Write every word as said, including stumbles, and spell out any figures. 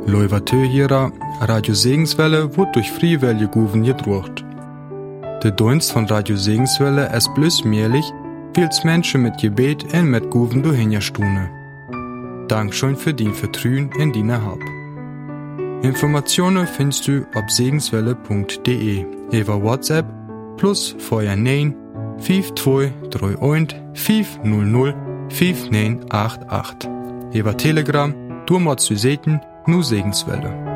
Leuvatö hierer Radio Segenswelle wird durch Friewelle Guven gedruckt. Der Dienst von Radio Segenswelle ist bloß möglich, weil es Menschen mit Gebet und mit Guven durchhinstune. Dankeschön für dein Vertrauen in deine Hab. Informationen findest du auf segenswelle punkt de über WhatsApp plus vorher neun fünf zwei drei eins fünf null null fünf neun acht acht. Über Telegram, du machst du Seten, nur Segenswelle.